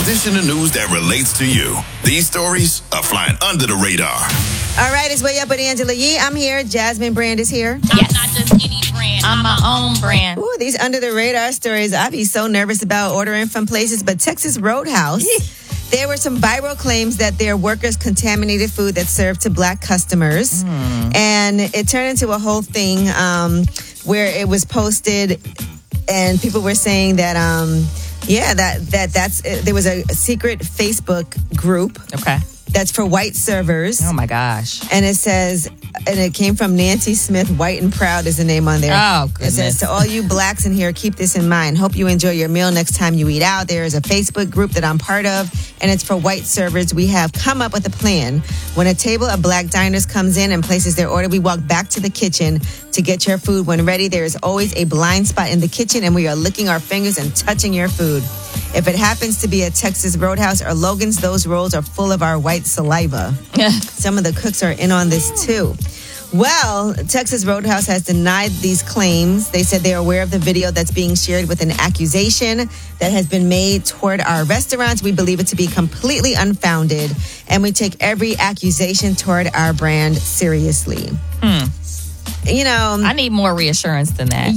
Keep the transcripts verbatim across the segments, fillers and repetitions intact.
dish in the news that relates to you. These stories are flying under the radar. All right, it's Way Up with Angela Yee. I'm here. Jasmine Brand is here. Yes. I'm not just any brand. I'm my own brand. Ooh, these under the radar stories. I'd be so nervous about ordering from places, but Texas Roadhouse. There were some viral claims that their workers contaminated food that served to black customers. Mm. And it turned into a whole thing um, where it was posted and people were saying that, um, yeah, that, that that's uh, there was a secret Facebook group. Okay. That's for white servers. Oh, my gosh. And it says, and it came from Nancy Smith, White and Proud is the name on there. Oh, goodness. It says, to all you blacks in here, keep this in mind. Hope you enjoy your meal next time you eat out. There is a Facebook group that I'm part of, and it's for white servers. We have come up with a plan. When a table of black diners comes in and places their order, we walk back to the kitchen to get your food. When ready, there is always a blind spot in the kitchen, and we are licking our fingers and touching your food. If it happens to be a Texas Roadhouse or Logan's, those rolls are full of our white saliva. Some of the cooks are in on this too. Well, Texas Roadhouse has denied these claims. They said they're aware of the video that's being shared with an accusation that has been made toward our restaurants. We believe it to be completely unfounded, and we take every accusation toward our brand seriously. Hmm. You know, I need more reassurance than that.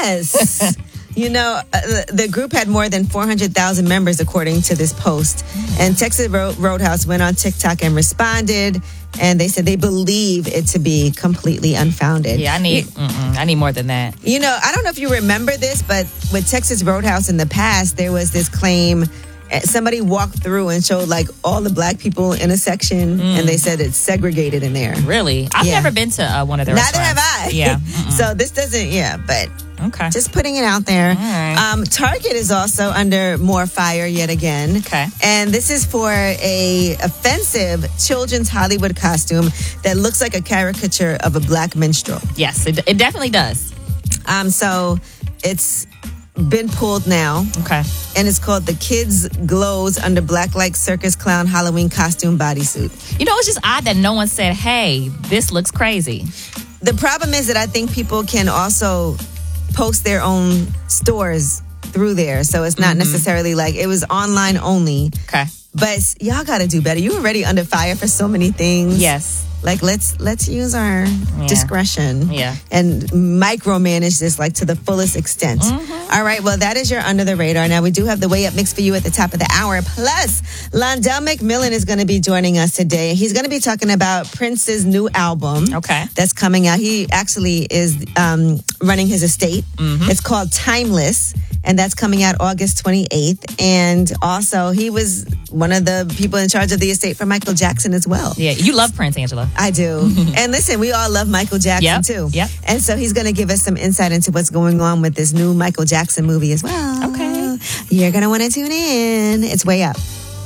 Yes. You know, uh, the group had more than four hundred thousand members, according to this post. And Texas Ro- Roadhouse went on TikTok and responded. And they said they believe it to be completely unfounded. Yeah, I need mm-mm, I need more than that. You know, I don't know if you remember this, but with Texas Roadhouse in the past, there was this claim. Somebody walked through and showed like all the black people in a section, mm. and they said it's segregated in there. Really? I've yeah. never been to uh, one of their Neither restaurants. have I. Yeah. So this doesn't, yeah, but okay. Just putting it out there. All right. Um, Target is also under more fire yet again. Okay. And this is for a offensive children's Hollywood costume that looks like a caricature of a black minstrel. Yes, it, it definitely does. Um, so it's been pulled now. Okay. And it's called the Kids Glows Under Black-like Circus Clown Halloween Costume Bodysuit. You know, it's just odd that no one said, hey, this looks crazy. The problem is that I think people can also post their own stores through there. So it's not mm-hmm. necessarily like it was online only. Okay. But y'all got to do better. You're already under fire for so many things. Yes. Like, let's let's use our yeah. discretion yeah. and micromanage this, like, to the fullest extent. Mm-hmm. All right, well, that is your Under the Radar. Now, we do have the Way Up mix for you at the top of the hour. Plus, Londell McMillan is going to be joining us today. He's going to be talking about Prince's new album. Okay. That's coming out. He actually is um, running his estate. Mm-hmm. It's called Timeless, and that's coming out August twenty-eighth. And also, he was one of the people in charge of the estate for Michael Jackson as well. Yeah, you love Prince, Angela. I do. And listen, we all love Michael Jackson yep, too. Yep. And so he's going to give us some insight into what's going on with this new Michael Jackson movie as well. Okay. You're going to want to tune in. It's Way Up.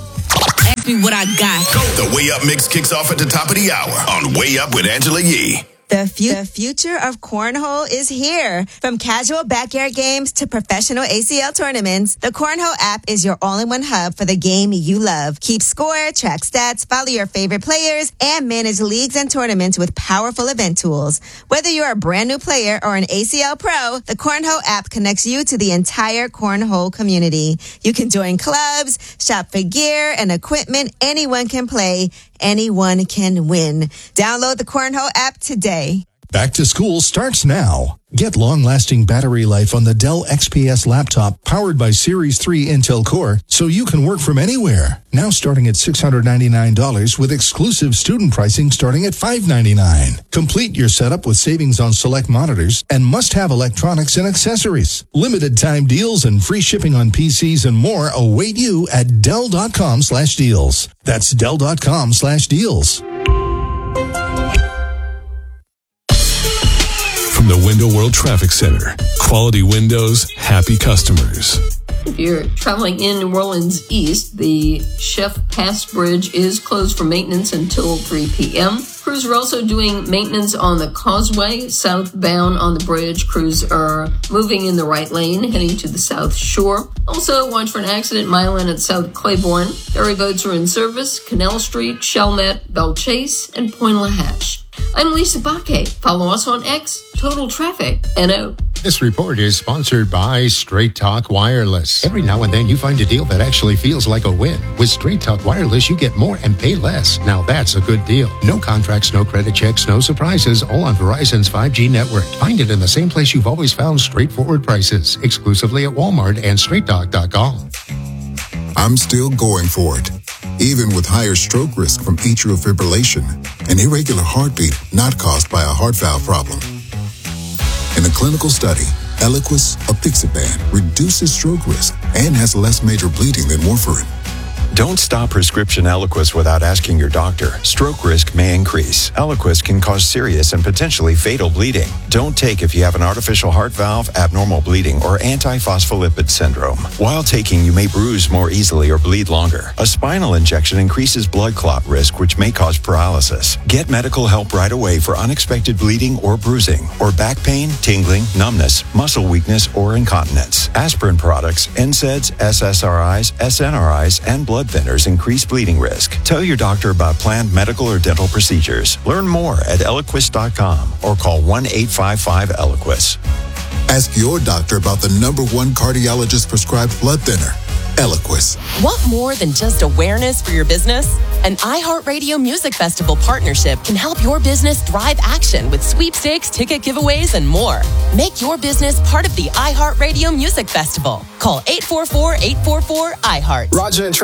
Ask me what I got. The Way Up mix kicks off at the top of the hour on Way Up with Angela Yee. The, fu- the future of cornhole is here. From casual backyard games to professional A C L tournaments, the Cornhole app is your all-in-one hub for the game you love. Keep score, track stats, follow your favorite players, and manage leagues and tournaments with powerful event tools. Whether you're a brand new player or an A C L pro, the Cornhole app connects you to the entire cornhole community. You can join clubs, shop for gear and equipment. Anyone can play. Anyone can win. Download the Cornhole app today. Back to school starts now. Get long-lasting battery life on the Dell X P S laptop powered by Series three Intel Core so you can work from anywhere. Now starting at six hundred ninety-nine dollars with exclusive student pricing starting at five hundred ninety-nine dollars. Complete your setup with savings on select monitors and must-have electronics and accessories. Limited time deals and free shipping on P Cs and more await you at Dell.com slash deals. That's Dell.com slash deals. From the Window World Traffic Center, quality windows, happy customers. If you're traveling in New Orleans East, the Chef Pass Bridge is closed for maintenance until three p.m. Crews are also doing maintenance on the causeway. Southbound on the bridge, crews are moving in the right lane, heading to the South Shore. Also, watch for an accident mile in at South Claiborne. Ferry boats are in service, Canal Street, Chalmette, Belle Chase, and Point La Hache. I'm Lisa Bakke. Follow us on X, Total Traffic, N O. This report is sponsored by Straight Talk Wireless. Every now and then you find a deal that actually feels like a win. With Straight Talk Wireless, you get more and pay less. Now that's a good deal. No contracts, no credit checks, no surprises, all on Verizon's five G network. Find it in the same place you've always found straightforward prices, exclusively at Walmart and straight talk dot com. I'm still going for it. Even with higher stroke risk from atrial fibrillation, an irregular heartbeat not caused by a heart valve problem. In a clinical study, Eliquis, apixaban, reduces stroke risk and has less major bleeding than warfarin. Don't stop prescription Eliquis without asking your doctor. Stroke risk may increase. Eliquis can cause serious and potentially fatal bleeding. Don't take if you have an artificial heart valve, abnormal bleeding, or antiphospholipid syndrome. While taking, you may bruise more easily or bleed longer. A spinal injection increases blood clot risk, which may cause paralysis. Get medical help right away for unexpected bleeding or bruising, or back pain, tingling, numbness, muscle weakness, or incontinence. Aspirin products, N SAIDs, S S R Is, S N R Is, and blood thinners increase bleeding risk. Tell your doctor about planned medical or dental procedures. Learn more at eliquis dot com or call one eight five five Eliquis. Ask your doctor about the number one cardiologist prescribed blood thinner, Eliquis. Want more than just awareness for your business? An iHeartRadio Music Festival partnership can help your business drive action with sweepstakes, ticket giveaways, and more. Make your business part of the iHeartRadio Music Festival. Call eight four four, eight four four, I HEART. Roger and Travis.